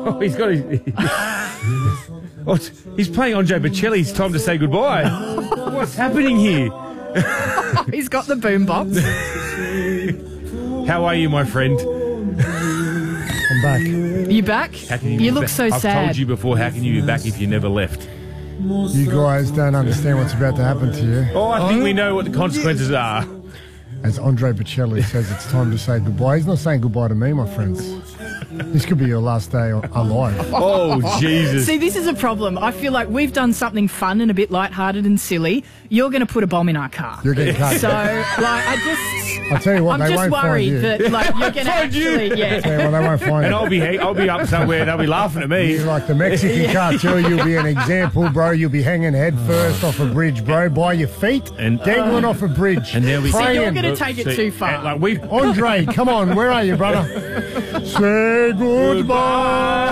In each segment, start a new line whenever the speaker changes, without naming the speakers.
Oh, he's got his... he's playing Andre Bocelli. It's time to say goodbye. What's happening here?
He's got the boombox.
How are you, my friend?
I'm back.
You back?
How can
You
be
look
back?
so
I've
sad.
told you before, how can you be back if you never left?
You guys don't understand what's about to happen to you.
Oh, I think we know what the consequences are.
As Andre Bocelli says, it's time to say goodbye. He's not saying goodbye to me, my friends. This could be your last day alive.
Oh, Jesus.
See, this is a problem. I feel like we've done something fun and a bit lighthearted and silly. You're going to put a bomb in our car.
You're getting cut.
So,
I'll tell you what,
I'm
they
just
won't find
worried
you.
that, like, you're going to actually,
Tell you what, they won't find
And
you.
I'll be up somewhere. They'll be laughing at me.
You're like the Mexican cartel, you'll be an example, bro. You'll be hanging head first off a bridge, bro, by your feet,
And-
dangling off a bridge.
And there we
So you're
praying.
going to take it too far.
Like we
Andre, come on, where are you, brother? Say goodbye.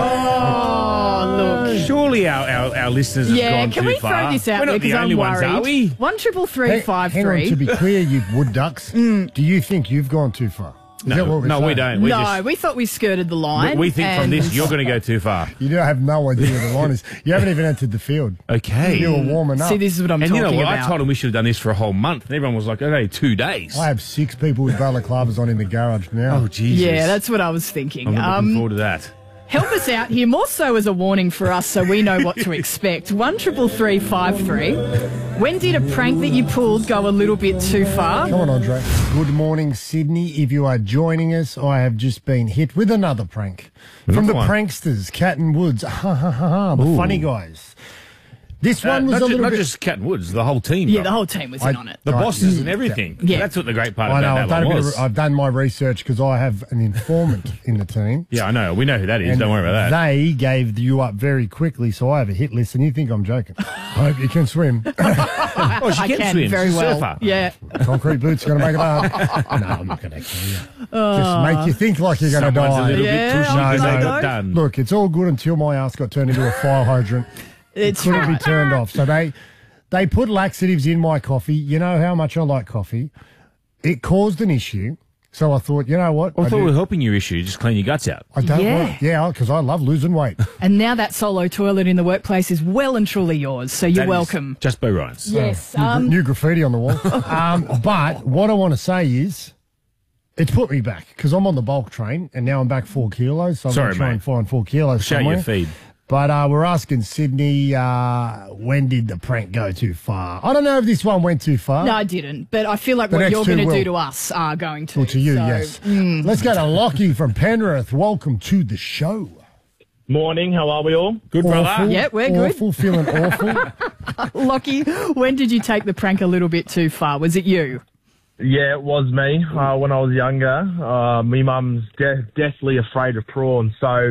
Oh, look.
Surely our listeners have
Yeah,
gone
can
too
we
far.
throw this out
We're
there
not the
because I'm
only ones,
worried?
are we?
1-333-533.
Hang on, to be clear, you wood ducks, do you think you've gone too far? Is that what we're
No, we
saying?
don't. We
No,
just,
we thought we skirted the line.
we think from
and-
this you're going to go too far.
You don't have no idea where the line is. You haven't even entered the field.
Okay.
You were warming up.
See, this is what I'm
And
talking
you know what?
about.
I told them we should have done this for a whole month. And everyone was like, okay, 2 days.
I have 6 people with balaclavas on in the garage now.
Oh, Jesus.
Yeah, that's what I was thinking.
I'm looking forward to that.
Help us out here, more so as a warning for us so we know what to expect. 1-333-533. When did a prank that you pulled go a little bit too far?
Come on, Andre. Good morning, Sydney. If you are joining us, I have just been hit with another prank. From the
one.
pranksters, Cat and Woods. Ha, ha, ha, ha. The funny guys. This one was a little
not
bit...
just Cat and Woods, the whole team.
Yeah,
bro.
the whole team was in on it.
The
Right.
bosses and everything.
Yeah.
That's what the great part
I know,
about that one was.
I've done my research because I have an informant in the team.
Yeah, I know. We know who that is. Don't worry about that.
They gave you up very quickly, so I have a hit list, and you think I'm joking. I hope you can swim.
Oh, she
I
can
can
swim.
very
She's a
well.
surfer.
Yeah.
Concrete boots going to make it hard. No, I'm not going to kill you. Just make you think like you're going to
Someone's a
die.
little
Yeah,
bit pushy
I
because
know.
they got done.
Look, it's all good until my ass got turned into a fire hydrant.
It's
Couldn't
right.
be turned off. So they put laxatives in my coffee. You know how much I like coffee. It caused an issue. So I thought, you know what?
I thought we were helping your issue. Just clean your guts out.
I don't
Yeah.
want, yeah, because I love losing weight.
And now that solo toilet in the workplace is well and truly yours, so you're
That is
welcome.
Just Bo Ryan's.
Yes.
New graffiti on the wall. But what I want to say is, it's put me back because I'm on the bulk train and now I'm back 4 kilos. So I'm
Sorry,
going to try
mate.
and find 4 kilos
Show
somewhere.
your feed.
But we're asking Sydney, when did the prank go too far? I don't know if this one went too far.
No, I didn't. But I feel like
The
what
next
you're
two
going to do
will.
to us are going to.
Well, to you,
So,
yes. Let's go to Lockie from Penrith. Welcome to the show.
Morning, how are we all?
Good,
Awful,
brother.
Yeah, we're good.
Awful, feeling awful.
Lockie, when did you take the prank a little bit too far? Was it you?
Yeah, it was me. When I was younger, my mum's deathly afraid of prawns. So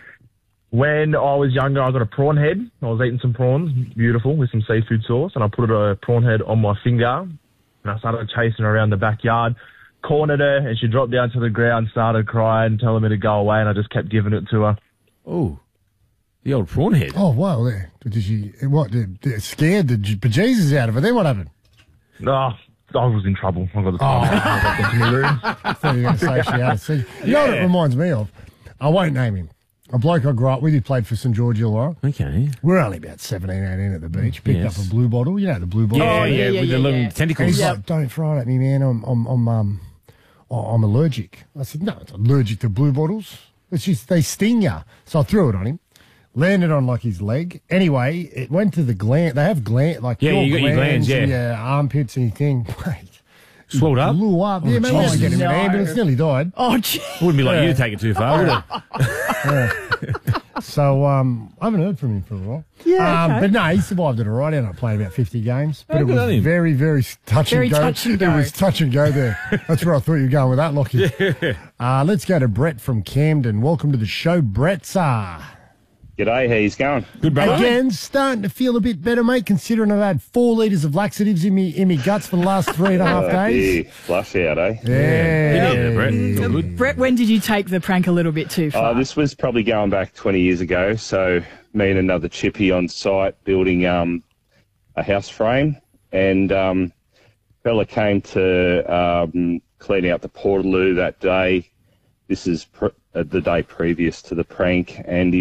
when I was younger, I got a prawn head. I was eating some prawns, beautiful, with some seafood sauce, and I put a prawn head on my finger, and I started chasing her around the backyard, cornered her, and she dropped down to the ground, started crying, telling me to go away, and I just kept giving it to her.
Oh, the old prawn head.
Oh, wow. Did she, what, scared the bejesus out of her? Then what happened?
I was in trouble. I got the time. I got into my room.
I thought you were going to say she had a secret. You know what it reminds me of? I won't name him. A bloke I grew up with who played for St George Illawarra.
Okay.
We're only about 17, 18 at the beach. Picked
Yes.
up a blue bottle. You know the blue bottle.
Yeah,
yeah,
with
yeah,
the little
yeah.
And
tentacles.
he's like, don't throw it at me, man. I'm allergic. I said, no, it's allergic to blue bottles. It's just, they sting you. So I threw it on him. Landed on like his leg. Anyway, it went to the gland. They have gland, like
Yeah,
your
you got your glands,
and
yeah.
your armpits and your thing. Wait.
Swelled up.
Blew up. Yeah, maybe I
Jesus.
get him in an
No.
ambulance. Nearly died.
Oh, gee.
Wouldn't be like you to take it too far, would it?
So I haven't heard from him for a while.
Yeah, okay.
But no, he survived it all right. He ended up playing about 50 games. But
Oh,
it
good on
was
him.
very, very touch
Very
and go.
touch and go.
It was touch and go there. That's where I thought you were going with that, Lockie. Let's go to Brett from Camden. Welcome to the show, Brett.
G'day, how you going?
Good, brother.
Again, starting to feel a bit better, mate, considering I've had 4 litres of laxatives in me guts for the last 3.5 days.
Yeah, flush out, eh?
Yeah.
Yeah, Brett. All good.
Brett, when did you take the prank a little bit too far?
This was probably going back 20 years ago. So me and another chippy on site building a house frame, and fella came to clean out the portaloo that day. This is the day previous to the prank, and he